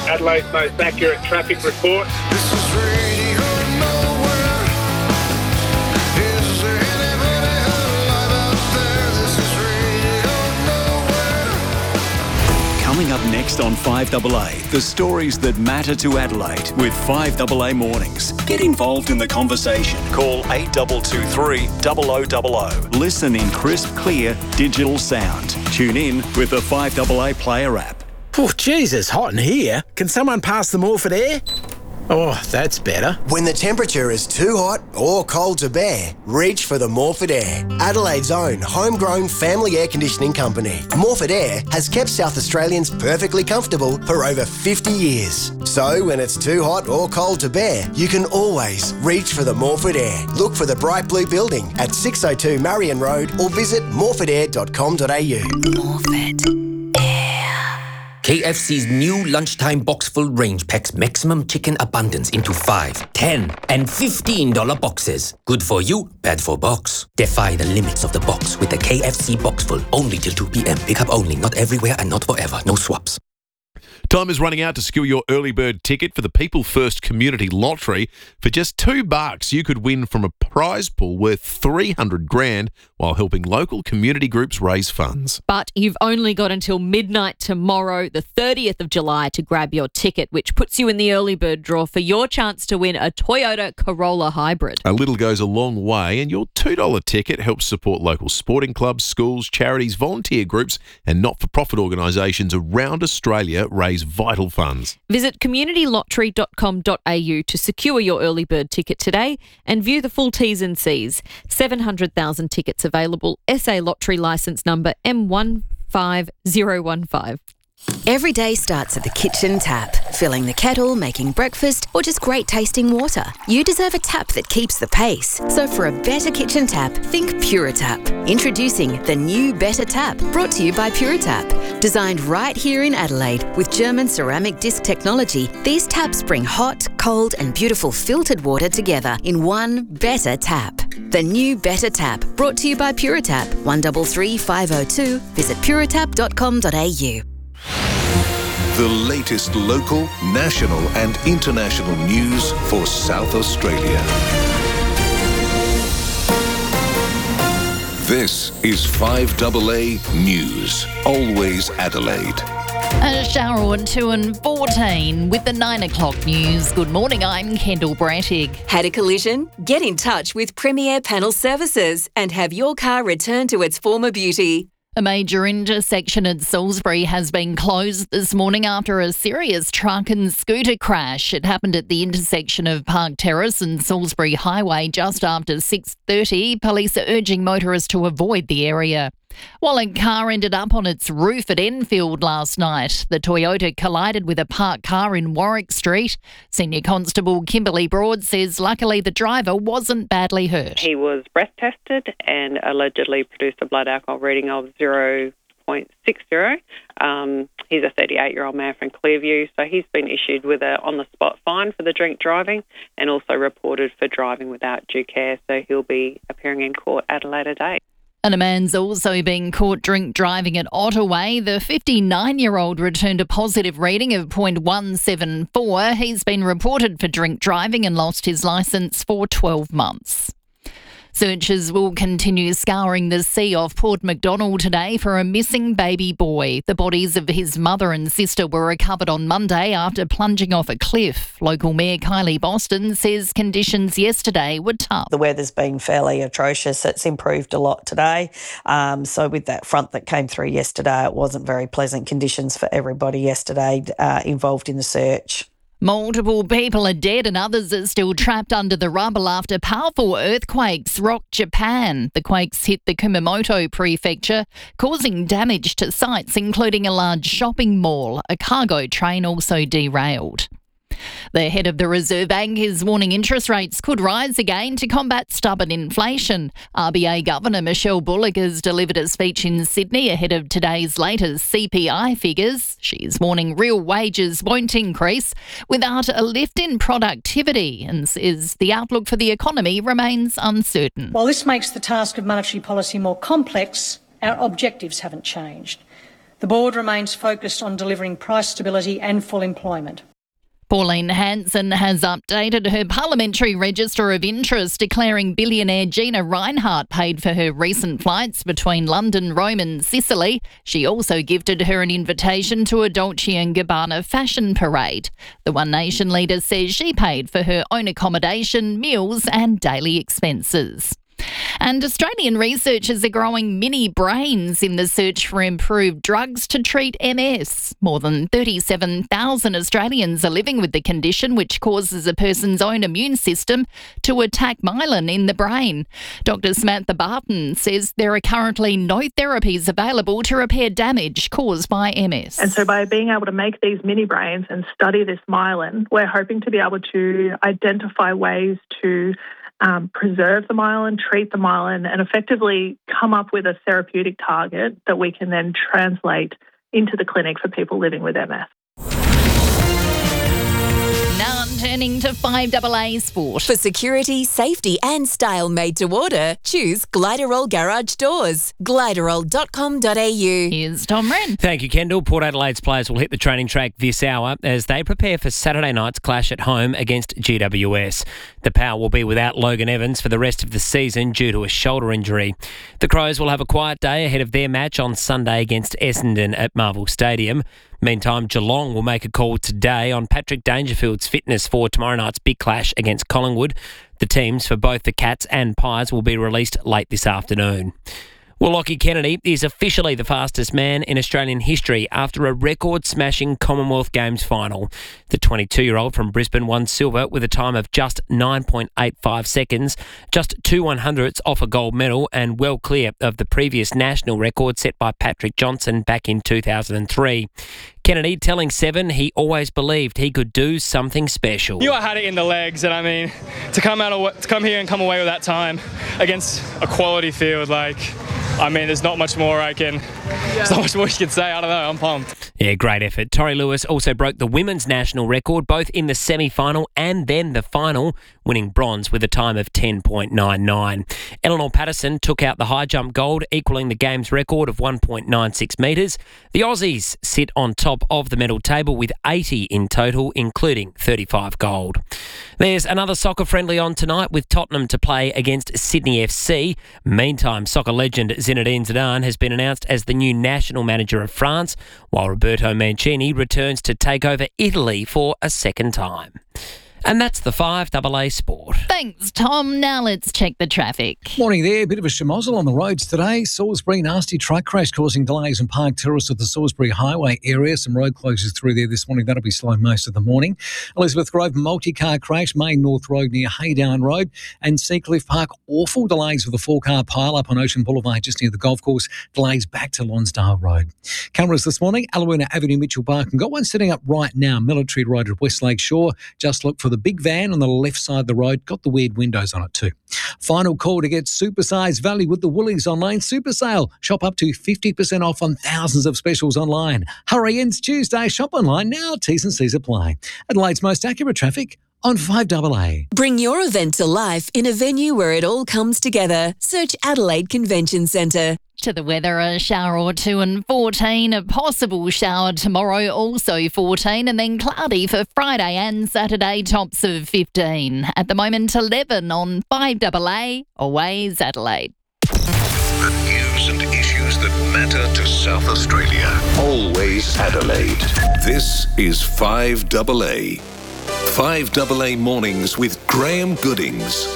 Adelaide's most accurate traffic report. This is Radio Nowhere. Is there anybody alive out there? This is Radio Nowhere. Coming up next on 5AA, the stories that matter to Adelaide with 5AA Mornings. Get involved in the conversation. Call 8223 0000. Listen in crisp, clear, digital sound. Tune in with the 5AA Player app. Oh, geez, it's hot in here. Can someone pass the Morphett air? Oh, that's better. When the temperature is too hot or cold to bear, reach for the Morphett Air, Adelaide's own homegrown family air conditioning company. Morphett Air has kept South Australians perfectly comfortable for over 50 years. So when it's too hot or cold to bear, you can always reach for the Morphett Air. Look for the bright blue building at 602 Marion Road or visit morphettair.com.au. Morphett. KFC's new lunchtime box full range packs maximum chicken abundance into $5, $10, and $15 boxes. Good for you, bad for box. Defy the limits of the box with the KFC box full. Only till 2 p.m. Pick up only, not everywhere and not forever. No swaps. Time is running out to secure your early bird ticket for the People First Community Lottery. For just $2, you could win from a prize pool worth $300,000 while helping local community groups raise funds. But you've only got until midnight tomorrow, the 30th of July, to grab your ticket, which puts you in the early bird draw for your chance to win a Toyota Corolla Hybrid. A little goes a long way, and your $2 ticket helps support local sporting clubs, schools, charities, volunteer groups and not-for-profit organisations around Australia raise vital funds. Visit communitylottery.com.au to secure your early bird ticket today and view the full T's and C's. 700,000 tickets available. SA Lottery licence number M15015. Every day starts at the kitchen tap. Filling the kettle, making breakfast, or just great tasting water. You deserve a tap that keeps the pace. So for a better kitchen tap, think PuraTap. Introducing the new Better Tap, brought to you by PuraTap. Designed right here in Adelaide with German ceramic disc technology, these taps bring hot, cold and beautiful filtered water together in one better tap. The new Better Tap, brought to you by PuraTap. 133502. Visit puratap.com.au. The latest local, national and international news for South Australia. This is 5AA News, always Adelaide. A shower at 2 and 14 with the 9 o'clock news. Good morning, I'm Kendall Brattig. Had a collision? Get in touch with Premier Panel Services and have your car returned to its former beauty. A major intersection at Salisbury has been closed this morning after a serious truck and scooter crash. It happened at the intersection of Park Terrace and Salisbury Highway just after 6:30. Police are urging motorists to avoid the area. While a car ended up on its roof at Enfield last night, the Toyota collided with a parked car in Warwick Street. Senior Constable Kimberly Broad says luckily the driver wasn't badly hurt. He was breath tested and allegedly produced a blood alcohol reading of 0.60. He's a 38-year-old man from Clearview, so he's been issued with a on-the-spot fine for the drink driving and also reported for driving without due care, so he'll be appearing in court at a later date. And a man's also been caught drink driving at Ottaway. The 59-year-old returned a positive reading of 0.174. He's been reported for drink driving and lost his licence for 12 months. Searchers will continue scouring the sea off Port Macdonald today for a missing baby boy. The bodies of his mother and sister were recovered on Monday after plunging off a cliff. Local Mayor Kylie Boston says conditions yesterday were tough. The weather's been fairly atrocious. It's improved a lot today. So with that front that came through yesterday, it wasn't very pleasant conditions for everybody yesterday involved in the search. Multiple people are dead and others are still trapped under the rubble after powerful earthquakes rocked Japan. The quakes hit the Kumamoto prefecture, causing damage to sites including a large shopping mall. A cargo train also derailed. The head of the Reserve Bank is warning interest rates could rise again to combat stubborn inflation. RBA Governor Michelle Bullock has delivered a speech in Sydney ahead of today's latest CPI figures. She's warning real wages won't increase without a lift in productivity and says the outlook for the economy remains uncertain. While this makes the task of monetary policy more complex, our objectives haven't changed. The board remains focused on delivering price stability and full employment. Pauline Hanson has updated her parliamentary register of interest, declaring billionaire Gina Rinehart paid for her recent flights between London, Rome and Sicily. She also gifted her an invitation to a Dolce & Gabbana fashion parade. The One Nation leader says she paid for her own accommodation, meals and daily expenses. And Australian researchers are growing mini brains in the search for improved drugs to treat MS. More than 37,000 Australians are living with the condition, which causes a person's own immune system to attack myelin in the brain. Dr. Samantha Barton says there are currently no therapies available to repair damage caused by MS. And so by being able to make these mini brains and study this myelin, we're hoping to be able to identify ways to preserve the myelin, treat the myelin, and effectively come up with a therapeutic target that we can then translate into the clinic for people living with MS. Now turning to 5AA Sport. For security, safety and style made to order, choose Gliderol Garage Doors. Gliderol.com.au. Here's Tom Wren. Thank you, Kendall. Port Adelaide's players will hit the training track this hour as they prepare for Saturday night's clash at home against GWS. The Power will be without Logan Evans for the rest of the season due to a shoulder injury. The Crows will have a quiet day ahead of their match on Sunday against Essendon at Marvel Stadium. Meantime, Geelong will make a call today on Patrick Dangerfield's fitness for tomorrow night's big clash against Collingwood. The teams for both the Cats and Pies will be released late this afternoon. Well, Lockie Kennedy is officially the fastest man in Australian history after a record-smashing Commonwealth Games final. The 22-year-old from Brisbane won silver with a time of just 9.85 seconds, just 2/100ths off a gold medal and well clear of the previous national record set by Patrick Johnson back in 2003. Kennedy telling Seven he always believed he could do something special. Knew I had it in the legs, and I mean, to come here and come away with that time against a quality field, there's not much more you can say. I don't know, I'm pumped. Yeah, great effort. Tori Lewis also broke the women's national record, both in the semi-final and then the final, winning bronze with a time of 10.99. Eleanor Patterson took out the high jump gold, equaling the game's record of 1.96 metres. The Aussies sit on top of the medal table with 80 in total, including 35 gold. There's another soccer friendly on tonight with Tottenham to play against Sydney FC. Meantime, soccer legend Zinedine Zidane has been announced as the new national manager of France, while Roberto Mancini returns to take over Italy for a second time. And that's the 5AA Sport. Thanks, Tom. Now let's check the traffic. Morning there. A bit of a schmozzle on the roads today. Salisbury, nasty truck crash causing delays in Park Terrace at the Salisbury Highway area. Some road closures through there this morning. That'll be slow most of the morning. Elizabeth Grove, multi-car crash, Main North Road near Haydown Road. And Seacliff Park, awful delays with a 4-car pile-up on Ocean Boulevard just near the golf course. Delays back to Lonsdale Road. Cameras this morning, Alawuna Avenue, Mitchell Park. And got one setting up right now, Military Road at Westlake Shore. Just look for the big van on the left side of the road. Got the weird windows on it too. Final call to get supersized value with the Woolies online super sale. Shop up to 50% off on thousands of specials online. Hurry, ends Tuesday. Shop online now. T's and C's apply. Adelaide's most accurate traffic on 5AA. Bring your event to life in a venue where it all comes together. Search Adelaide Convention Centre. To the weather, a shower or two and 14, a possible shower tomorrow, also 14, and then cloudy for Friday and Saturday, tops of 15. At the moment, 11 on 5AA, always Adelaide. The news and issues that matter to South Australia. Always Adelaide. This is 5AA. 5AA Mornings with Graham Goodings.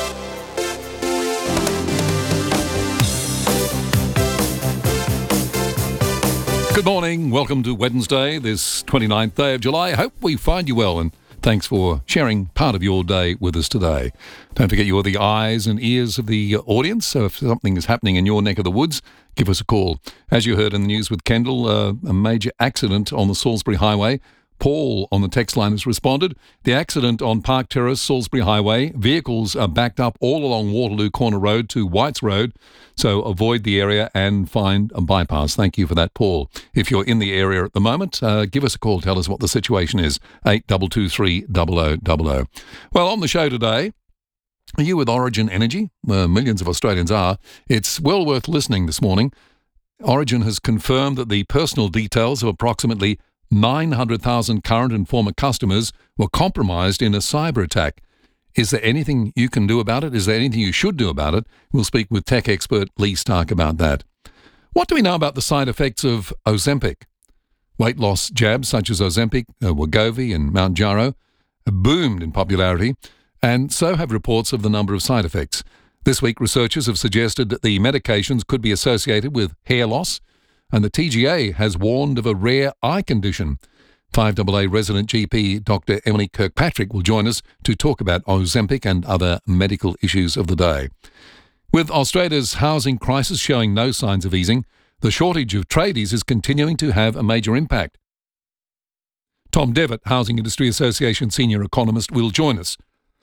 Good morning. Welcome to Wednesday, this 29th day of July. Hope we find you well, and thanks for sharing part of your day with us today. Don't forget you're the eyes and ears of the audience, so if something is happening in your neck of the woods, give us a call. As you heard in the news with Kendall, a major accident on the Salisbury Highway. Paul on the text line has responded. The accident on Park Terrace, Salisbury Highway. Vehicles are backed up all along Waterloo Corner Road to Whites Road, so avoid the area and find a bypass. Thank you for that, Paul. If you're in the area at the moment, give us a call. Tell us what the situation is. 8223 0000. Well, on the show today, are you with Origin Energy? Millions of Australians are. It's well worth listening this morning. Origin has confirmed that the personal details of approximately 900,000 current and former customers were compromised in a cyber attack. Is there anything you can do about it? Is there anything you should do about it? We'll speak with tech expert Lee Stark about that. What do we know about the side effects of Ozempic? Weight loss jabs such as Ozempic, Wegovy and Mounjaro have boomed in popularity, and so have reports of the number of side effects. This week, researchers have suggested that the medications could be associated with hair loss, and the TGA has warned of a rare eye condition. 5AA resident GP Dr. Emily Kirkpatrick will join us to talk about Ozempic and other medical issues of the day. With Australia's housing crisis showing no signs of easing, the shortage of tradies is continuing to have a major impact. Tom Devitt, Housing Industry Association senior economist, will join us.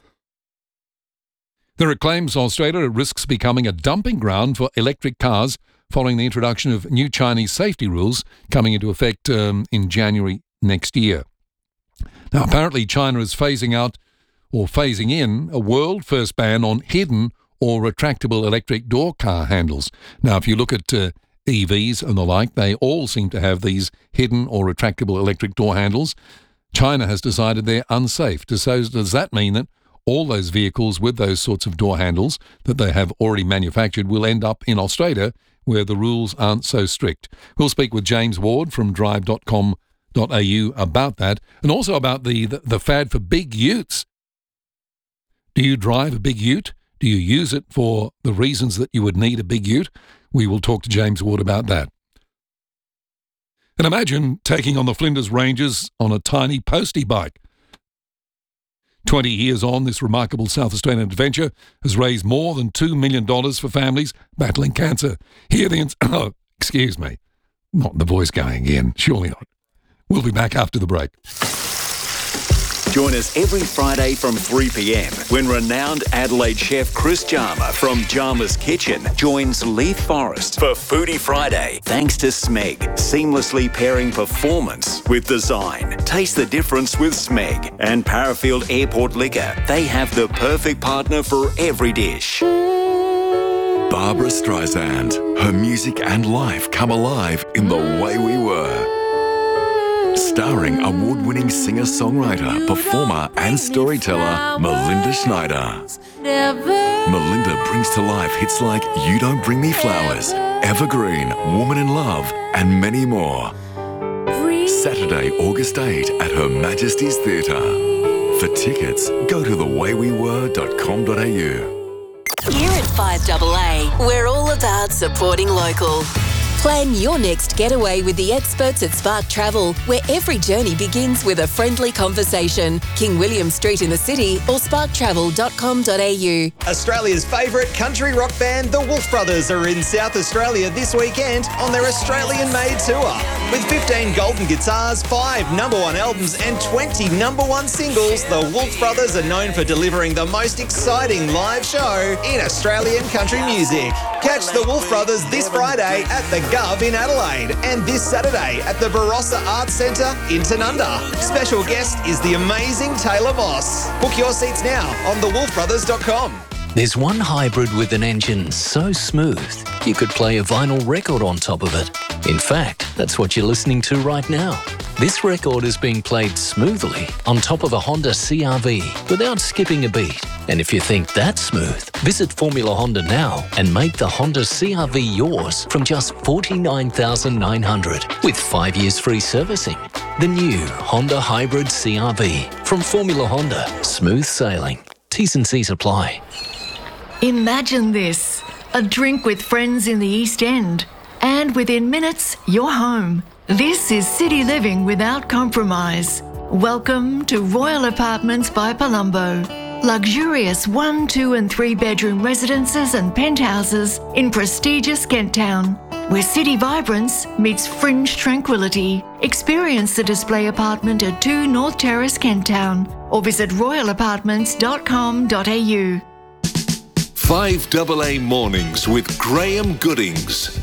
There are claims Australia risks becoming a dumping ground for electric cars following the introduction of new Chinese safety rules coming into effect in January next year. Now, apparently China is phasing out or phasing in a world-first ban on hidden or retractable electric door car handles. Now, if you look at EVs and the like, they all seem to have these hidden or retractable electric door handles. China has decided they're unsafe. So does that mean that all those vehicles with those sorts of door handles that they have already manufactured will end up in Australia where the rules aren't so strict? We'll speak with James Ward from drive.com.au about that, and also about the fad for big utes. Do you drive a big ute? Do you use it for the reasons that you would need a big ute? We will talk to James Ward about that. And imagine taking on the Flinders Ranges on a tiny postie bike. 20 years on, this remarkable South Australian adventure has raised more than $2 million for families battling cancer. Hear the... excuse me. Not the voice going again. Surely not. We'll be back after the break. Join us every Friday from 3 p.m. when renowned Adelaide chef Chris Jarma from Jarma's Kitchen joins Leith Forrest for Foodie Friday. Thanks to Smeg, seamlessly pairing performance with design. Taste the difference with Smeg and Parafield Airport Liquor. They have the perfect partner for every dish. Barbara Streisand. Her music and life come alive in The Way We Were. Starring award-winning singer-songwriter, performer and storyteller Melinda Schneider. Melinda brings to life hits like You Don't Bring Me Flowers, Evergreen, Woman in Love and many more. Saturday, August 8 at Her Majesty's Theatre. For tickets, go to thewaywewere.com.au. Here at 5AA, we're all about supporting local. Plan your next getaway with the experts at Spark Travel, where every journey begins with a friendly conversation. King William Street in the city or sparktravel.com.au. Australia's favourite country rock band, the Wolf Brothers, are in South Australia this weekend on their Australian-made tour. With 15 golden guitars, 5 #1 albums and 20 #1 singles, the Wolf Brothers are known for delivering the most exciting live show in Australian country music. Catch the Wolf Brothers this Friday at the Gov in Adelaide and this Saturday at the Barossa Arts Centre in Tanunda. Special guest is the amazing Taylor Moss. Book your seats now on thewolfbrothers.com. There's one hybrid with an engine so smooth you could play a vinyl record on top of it. In fact, that's what you're listening to right now. This record is being played smoothly on top of a Honda CR-V without skipping a beat. And if you think that's smooth, visit Formula Honda now and make the Honda CR-V yours from just $49,900 with 5 years free servicing. The new Honda Hybrid CR-V from Formula Honda. Smooth sailing. T's and C's apply. Imagine this, a drink with friends in the East End, and within minutes, you're home. This is city living without compromise. Welcome to Royal Apartments by Palumbo. Luxurious 1, 2 and 3 bedroom residences and penthouses in prestigious Kent Town, where city vibrance meets fringe tranquility. Experience the display apartment at 2 North Terrace, Kent Town, or visit royalapartments.com.au. 5AA Mornings with Graham Goodings.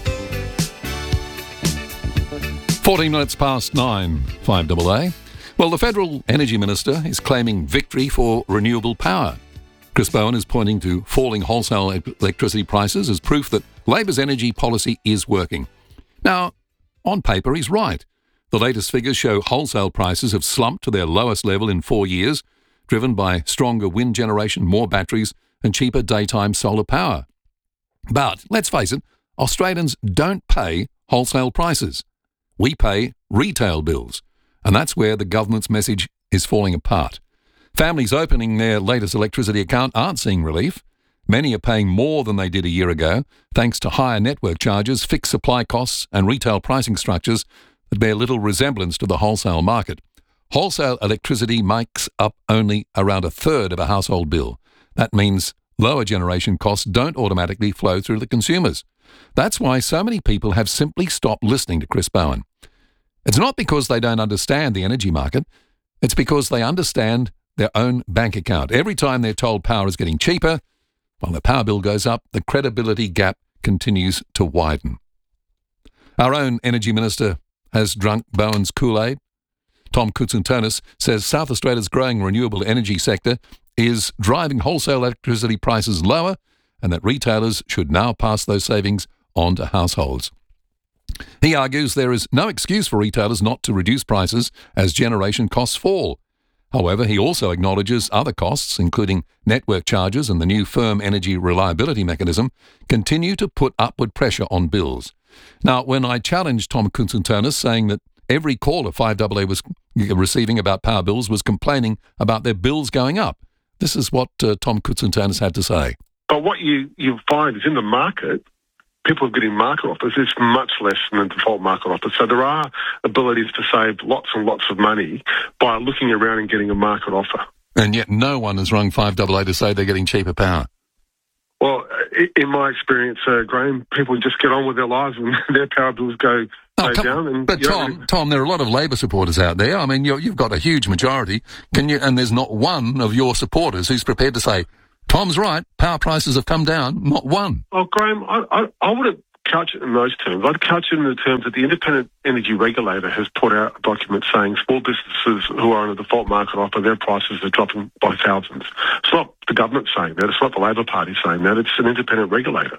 14 minutes past 9, 5AA. Well, the Federal Energy Minister is claiming victory for renewable power. Chris Bowen is pointing to falling wholesale electricity prices as proof that Labor's energy policy is working. Now, on paper, he's right. The latest figures show wholesale prices have slumped to their lowest level in 4 years, driven by stronger wind generation, more batteries, and cheaper daytime solar power. But, let's face it, Australians don't pay wholesale prices. We pay retail bills, and that's where the government's message is falling apart. Families opening their latest electricity account aren't seeing relief. Many are paying more than they did a year ago, thanks to higher network charges, fixed supply costs, and retail pricing structures that bear little resemblance to the wholesale market. Wholesale electricity makes up only around a third of a household bill. That means lower generation costs don't automatically flow through to consumers. That's why so many people have simply stopped listening to Chris Bowen. It's not because they don't understand the energy market. It's because they understand their own bank account. Every time they're told power is getting cheaper, while the power bill goes up, the credibility gap continues to widen. Our own Energy Minister has drunk Bowen's Kool-Aid. Tom Koutsantonis says South Australia's growing renewable energy sector is driving wholesale electricity prices lower and that retailers should now pass those savings on to households. He argues there is no excuse for retailers not to reduce prices as generation costs fall. However, he also acknowledges other costs, including network charges and the new firm energy reliability mechanism, continue to put upward pressure on bills. Now, when I challenged Tom Koutsantonis, saying that every caller 5AA was receiving about power bills was complaining about their bills going up, this is what Tom Koutsantonis had to say. But what you find is in the market, people are getting market offers. It's much less than the default market offer. So there are abilities to save lots and lots of money by looking around and getting a market offer. And yet no one has rung 5AA to say they're getting cheaper power. Well, in my experience, Graham, people just get on with their lives and their power bills go down. And, but Tom, there are a lot of Labor supporters out there. I mean, you've got a huge majority. And there's not one of your supporters who's prepared to say, Tom's right, power prices have come down, not one. Well, Graham, I wouldn't couch it in those terms. I'd couch it in the terms that the Independent Energy Regulator has put out a document saying small businesses who are in a default market offer, their prices are dropping by thousands. It's not the government saying that. It's not the Labor Party saying that. It's an independent regulator.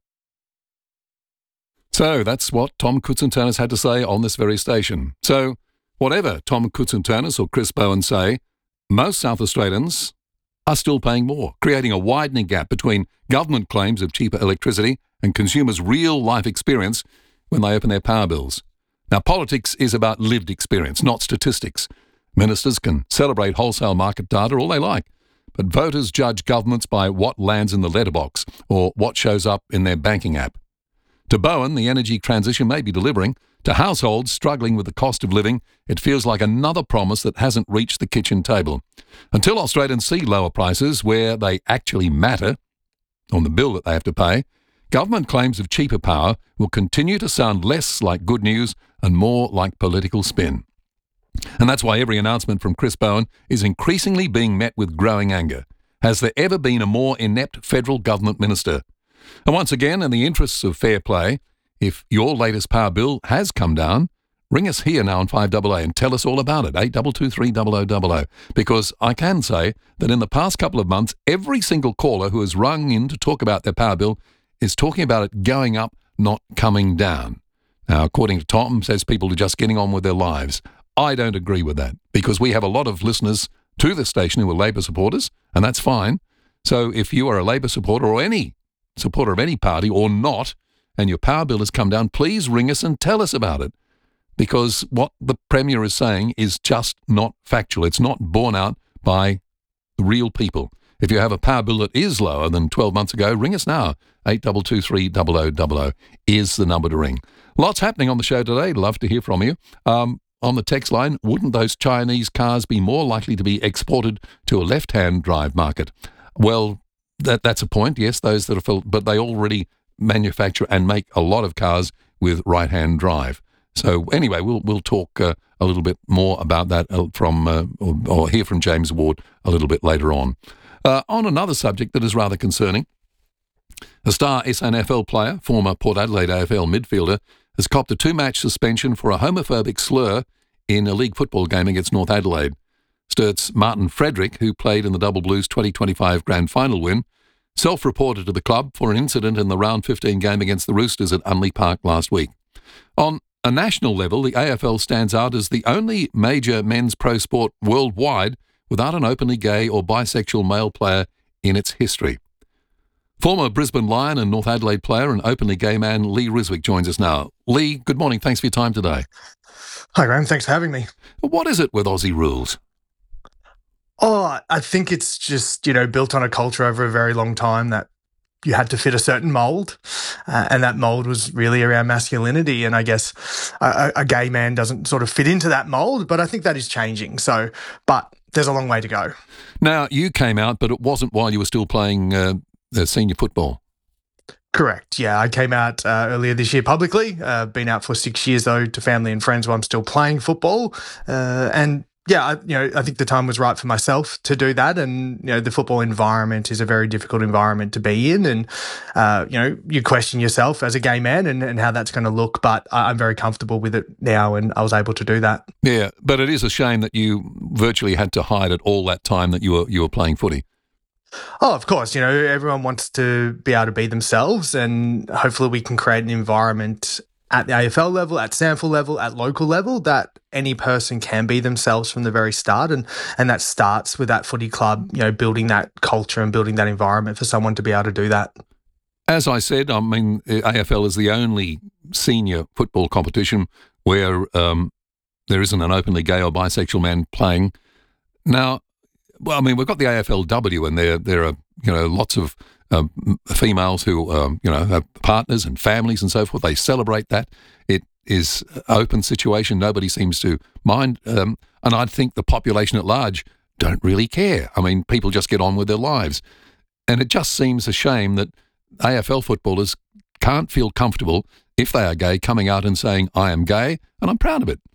So that's what Tom Koutsantonis had to say on this very station. So whatever Tom Koutsantonis or Chris Bowen say, most South Australians are still paying more, creating a widening gap between government claims of cheaper electricity and consumers' real-life experience when they open their power bills. Now, politics is about lived experience, not statistics. Ministers can celebrate wholesale market data all they like, but voters judge governments by what lands in the letterbox or what shows up in their banking app. To Bowen, the energy transition may be delivering. To households struggling with the cost of living, it feels like another promise that hasn't reached the kitchen table. Until Australians see lower prices where they actually matter, on the bill that they have to pay, government claims of cheaper power will continue to sound less like good news and more like political spin. And that's why every announcement from Chris Bowen is increasingly being met with growing anger. Has there ever been a more inept federal government minister? And once again, in the interests of fair play, if your latest power bill has come down, ring us here now on 5AA and tell us all about it, 8223 0000. Because I can say that in the past couple of months, every single caller who has rung in to talk about their power bill is talking about it going up, not coming down. Now, according to Tom, says people are just getting on with their lives. I don't agree with that, because we have a lot of listeners to this station who are Labor supporters, and that's fine. So if you are a Labor supporter or any supporter of any party or not, and your power bill has come down, please ring us and tell us about it. Because what the Premier is saying is just not factual. It's not borne out by real people. If you have a power bill that is lower than 12 months ago, ring us now. 8223 0000 is the number to ring. Lots happening on the show today. Love to hear from you. On the text line, wouldn't those Chinese cars be more likely to be exported to a left-hand drive market? Well, that's a point, yes, those that are filled, but they already manufacture and make a lot of cars with right-hand drive. So anyway, we'll talk a little bit more about that from or hear from James Ward a little bit later on. On another subject that is rather concerning, a star SNFL player, former Port Adelaide AFL midfielder, has copped a 2-match suspension for a homophobic slur in a league football game against North Adelaide. Sturt's Martin Frederick, who played in the Double Blues 2025 grand final win, self-reported to the club for an incident in the round 15 game against the Roosters at Unley Park last week. On a national level, the AFL stands out as the only major men's pro sport worldwide without an openly gay or bisexual male player in its history. Former Brisbane Lion and North Adelaide player and openly gay man Lee Ryswick joins us now. Lee, good morning. Thanks for your time today. Hi, Graham. Thanks for having me. What is it with Aussie rules? Oh, I think it's just, built on a culture over a very long time that you had to fit a certain mould, and that mould was really around masculinity. And I guess a gay man doesn't sort of fit into that mould, but I think that is changing. But there's a long way to go. Now, you came out, but it wasn't while you were still playing senior football. Correct. Yeah, I came out earlier this year publicly. Been out for 6 years though, to family and friends while I'm still playing football. I think the time was right for myself to do that. And the football environment is a very difficult environment to be in, and you question yourself as a gay man and how that's going to look. But I'm very comfortable with it now, and I was able to do that. Yeah, but it is a shame that you virtually had to hide it all that time that you were playing footy. Oh, of course. Everyone wants to be able to be themselves, and hopefully we can create an environment at the AFL level, at SANFL level, at local level, that any person can be themselves from the very start. And that starts with that footy club, building that culture and building that environment for someone to be able to do that. As I said, AFL is the only senior football competition where there isn't an openly gay or bisexual man playing. Now, we've got the AFLW, and there are, lots of females who, have partners and families and so forth. They celebrate that. It is an open situation. Nobody seems to mind. And I think the population at large don't really care. People just get on with their lives. And it just seems a shame that AFL footballers can't feel comfortable, if they are gay, coming out and saying, I am gay, and I'm proud of it.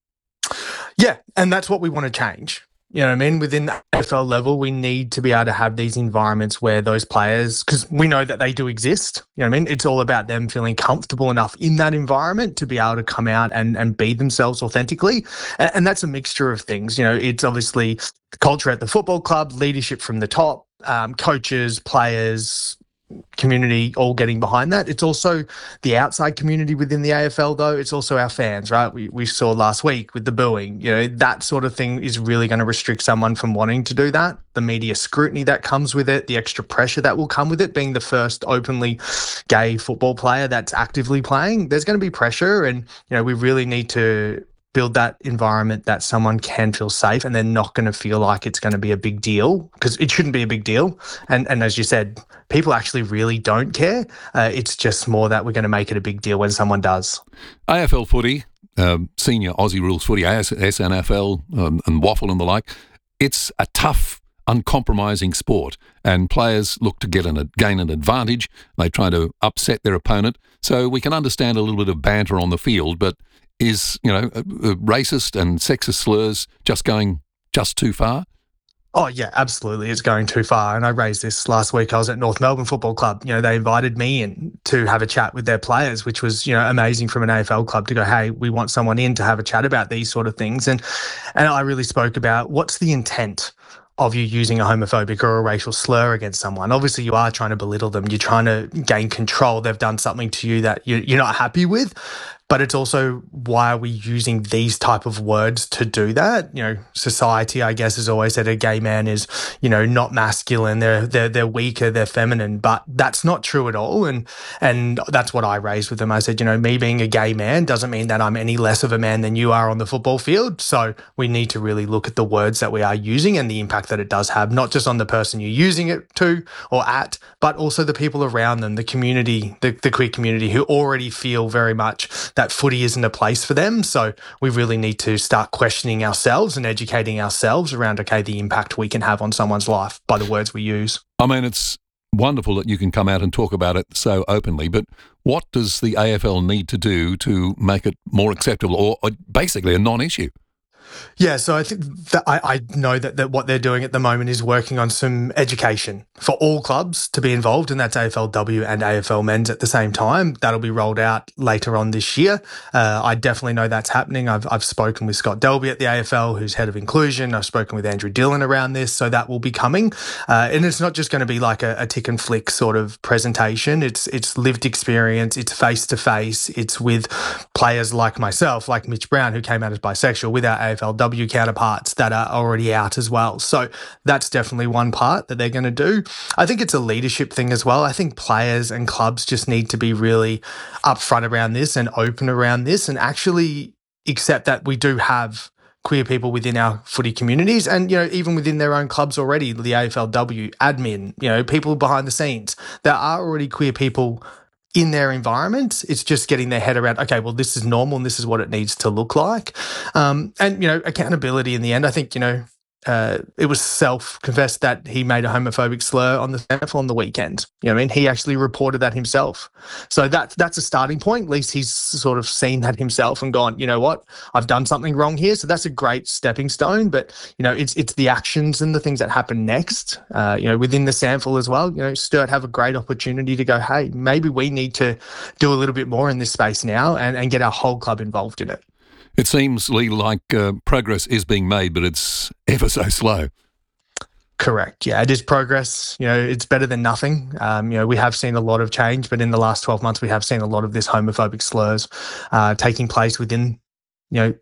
Yeah, and that's what we want to change. Within the AFL level, we need to be able to have these environments where those players, because we know that they do exist, it's all about them feeling comfortable enough in that environment to be able to come out and be themselves authentically. And that's a mixture of things. It's obviously the culture at the football club, leadership from the top, coaches, players, community all getting behind that. It's also the outside community within the AFL, though. It's also our fans, right? We saw last week with the booing. That sort of thing is really going to restrict someone from wanting to do that. The media scrutiny that comes with it, the extra pressure that will come with it, being the first openly gay football player that's actively playing, there's going to be pressure, and we really need to build that environment that someone can feel safe, and they're not going to feel like it's going to be a big deal, because it shouldn't be a big deal. And as you said, people actually really don't care. It's just more that we're going to make it a big deal when someone does. AFL footy, senior Aussie rules footy, SNFL and WAFL and the like, it's a tough, uncompromising sport, and players look to gain an advantage. They try to upset their opponent. So we can understand a little bit of banter on the field, but is, racist and sexist slurs going too far? Oh, yeah, absolutely. It's going too far. And I raised this last week. I was at North Melbourne Football Club. They invited me in to have a chat with their players, which was, amazing from an AFL club to go, hey, we want someone in to have a chat about these sort of things. And I really spoke about what's the intent of you using a homophobic or a racial slur against someone. Obviously, you are trying to belittle them. You're trying to gain control. They've done something to you that you're not happy with. But it's also, why are we using these type of words to do that? Society, I guess, has always said a gay man is, not masculine. They're weaker, they're feminine. But that's not true at all. And that's what I raised with them. I said, me being a gay man doesn't mean that I'm any less of a man than you are on the football field. So we need to really look at the words that we are using and the impact that it does have, not just on the person you're using it to or at, but also the people around them, the community, the queer community, who already feel very much that footy isn't a place for them. So we really need to start questioning ourselves and educating ourselves around, the impact we can have on someone's life by the words we use. It's wonderful that you can come out and talk about it so openly, but what does the AFL need to do to make it more acceptable, or basically a non-issue? Yeah, so I think that I know that what they're doing at the moment is working on some education for all clubs to be involved, and that's AFLW and AFL men's at the same time. That'll be rolled out later on this year. I definitely know that's happening. I've spoken with Scott Delby at the AFL, who's head of inclusion. I've spoken with Andrew Dillon around this, so that will be coming. And it's not just going to be like a tick and flick sort of presentation. It's lived experience. It's face-to-face. It's with players like myself, like Mitch Brown, who came out as bisexual, with our AFLW counterparts that are already out as well. So that's definitely one part that they're going to do. I think it's a leadership thing as well. I think players and clubs just need to be really upfront around this and open around this and actually accept that we do have queer people within our footy communities and, even within their own clubs already, the AFLW, admin, people behind the scenes. There are already queer people in their environment. It's just getting their head around, okay, well, this is normal and this is what it needs to look like. And, accountability in the end, I think, it was self-confessed that he made a homophobic slur on the SANFL on the weekend. He actually reported that himself. So that's a starting point. At least he's sort of seen that himself and gone, you know what, I've done something wrong here. So that's a great stepping stone. But, it's the actions and the things that happen next, within the SANFL as well. Sturt have a great opportunity to go, hey, maybe we need to do a little bit more in this space now and get our whole club involved in it. It seems, Lee, like progress is being made, but it's ever so slow. Correct. Yeah, it is progress. It's better than nothing. We have seen a lot of change, but in the last 12 months, we have seen a lot of this homophobic slurs taking place within, the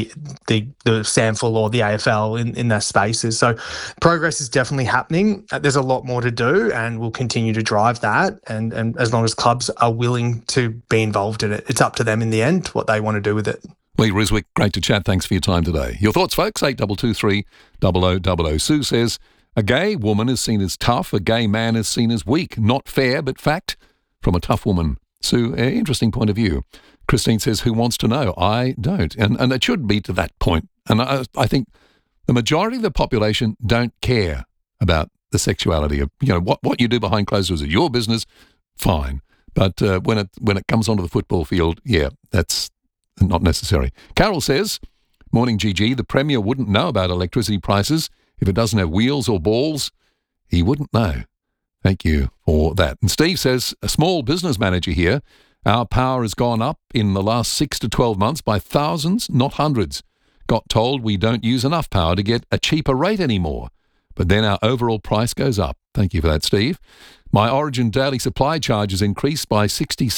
SANFL or the AFL in their spaces. So progress is definitely happening. There's a lot more to do, and we'll continue to drive that. And as long as clubs are willing to be involved in it, it's up to them in the end what they want to do with it. Lee Riswick, great to chat. Thanks for your time today. Your thoughts, folks? 8223 0000. Sue says, a gay woman is seen as tough, a gay man is seen as weak. Not fair, but fact from a tough woman. Sue, interesting point of view. Christine says, who wants to know? I don't. And it should be to that point. And I think the majority of the population don't care about the sexuality of, what you do behind closed doors is your business, fine. But when it comes onto the football field, yeah, that's not necessary. Carol says, morning GG, the Premier wouldn't know about electricity prices if it doesn't have wheels or balls. He wouldn't know. Thank you for that. And Steve says, a small business manager here, our power has gone up in the last 6 to 12 months by thousands, not hundreds. Got told we don't use enough power to get a cheaper rate anymore. But then our overall price goes up. Thank you for that, Steve. My Origin daily supply charge has increased by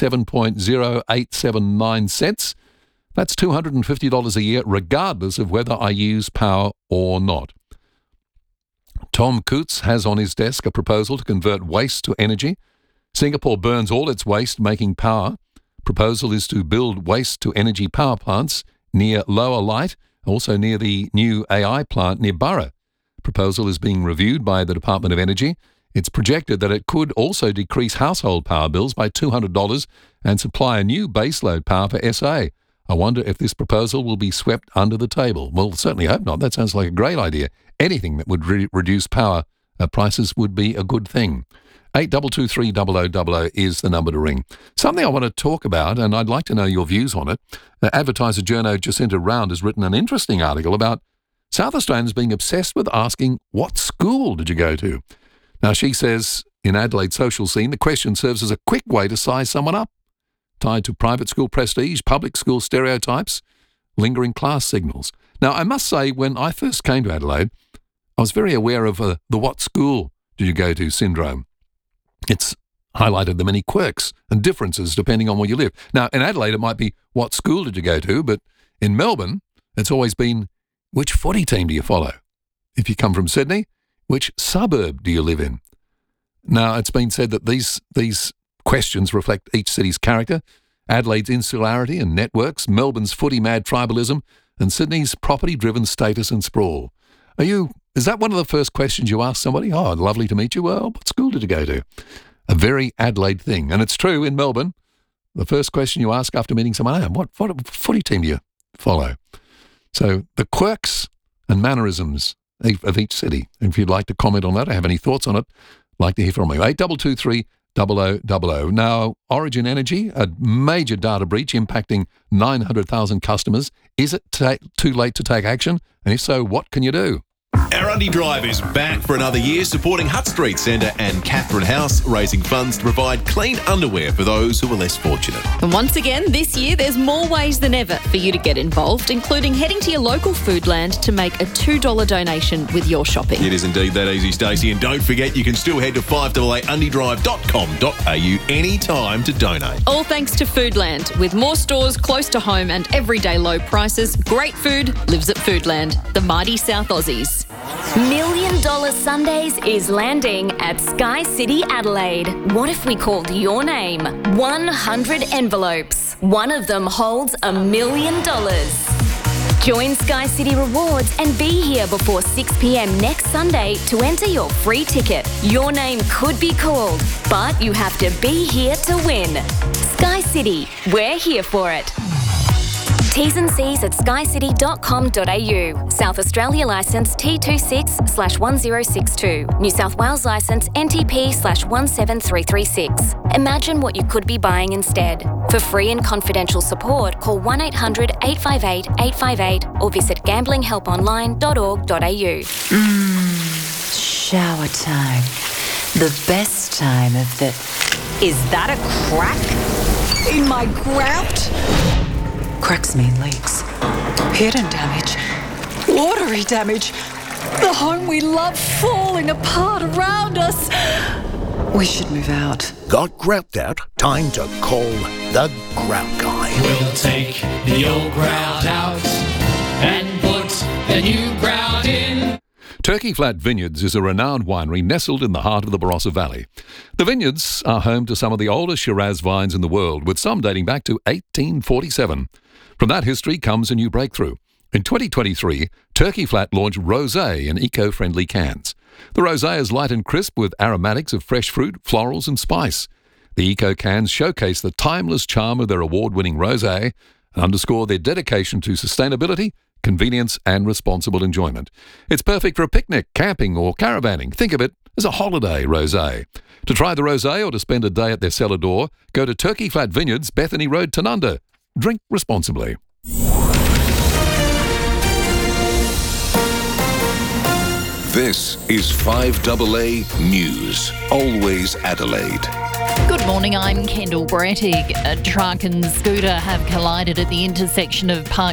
67.0879 cents. That's $250 a year, regardless of whether I use power or not. Tom Coots has on his desk a proposal to convert waste to energy. Singapore burns all its waste, making power. Proposal is to build waste-to-energy power plants near Lower Light, also near the new AI plant near Burra. Proposal is being reviewed by the Department of Energy. It's projected that it could also decrease household power bills by $200 and supply a new baseload power for SA. I wonder if this proposal will be swept under the table. Well, certainly hope not. That sounds like a great idea. Anything that would reduce power prices would be a good thing. 8223 0000 is the number to ring. Something I want to talk about, and I'd like to know your views on it. Advertiser journo Jacinta Round has written an interesting article about South Australians being obsessed with asking, what school did you go to? Now, she says, in Adelaide's social scene, the question serves as a quick way to size someone up, tied to private school prestige, public school stereotypes, lingering class signals. Now, I must say, when I first came to Adelaide, I was very aware of the what school did you go to syndrome. It's highlighted the many quirks and differences depending on where you live. Now, in Adelaide, it might be, what school did you go to? But in Melbourne, it's always been, which footy team do you follow? If you come from Sydney, which suburb do you live in? Now, it's been said that these questions reflect each city's character, Adelaide's insularity and networks, Melbourne's footy-mad tribalism, and Sydney's property-driven status and sprawl. Is that one of the first questions you ask somebody? Oh, lovely to meet you. Well, what school did you go to? A very Adelaide thing. And it's true in Melbourne. The first question you ask after meeting someone, what footy team do you follow? So the quirks and mannerisms of each city. If you'd like to comment on that or have any thoughts on it, I'd like to hear from you. 8223 0000. Now, Origin Energy, a major data breach impacting 900,000 customers. Is it too late to take action? And if so, what can you do? Our Undy Drive is back for another year, supporting Hutt Street Centre and Catherine House, raising funds to provide clean underwear for those who are less fortunate. And once again, this year there's more ways than ever for you to get involved, including heading to your local Foodland to make a $2 donation with your shopping. It is indeed that easy, Stacey. And don't forget, you can still head to 5AA.undydrive.com.au anytime to donate. All thanks to Foodland. With more stores close to home and everyday low prices, great food lives at Foodland, the mighty South Aussies. $1 Million Sundays is landing at Sky City Adelaide. What if we called your name? 100 envelopes. One of them holds $1 million. Join Sky City Rewards and be here before 6 p.m. next Sunday to enter your free ticket. Your name could be called, but you have to be here to win. Sky City, we're here for it. T's and C's at skycity.com.au. South Australia licence T26/1062. New South Wales licence NTP/17336. Imagine what you could be buying instead. For free and confidential support, call 1-800-858-858 or visit gamblinghelponline.org.au. Shower time. The best time of the... Is that a crack in my grout? Cracks mean leaks. Hidden damage. Watery damage. The home we love falling apart around us. We should move out. Got grout out? Time to call the Grout Guy. We'll take the old grout out and put the new grout in. Turkey Flat Vineyards is a renowned winery nestled in the heart of the Barossa Valley. The vineyards are home to some of the oldest Shiraz vines in the world, with some dating back to 1847. From that history comes a new breakthrough. In 2023, Turkey Flat launched Rosé in eco-friendly cans. The Rosé is light and crisp with aromatics of fresh fruit, florals and spice. The eco cans showcase the timeless charm of their award-winning rosé and underscore their dedication to sustainability, convenience and responsible enjoyment. It's perfect for a picnic, camping or caravanning. Think of it as a holiday rosé. To try the rosé or to spend a day at their cellar door, go to Turkey Flat Vineyards, Bethany Road, Tanunda. Drink responsibly. This is 5AA News. Always Adelaide. Good morning, I'm Kendall Brettig. A truck and scooter have collided at the intersection of Park